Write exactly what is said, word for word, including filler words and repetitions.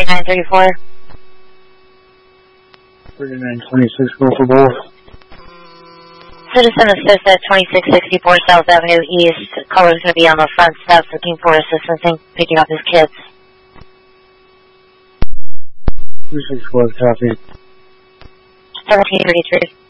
thirty-nine thirty-four. thirty-nine twenty-six, go for both. Citizen assist at twenty-six sixty-four South Avenue East. Caller's going to be on the front steps looking for assistance in picking up his kids. two six four, copy. seventeen thirty-three.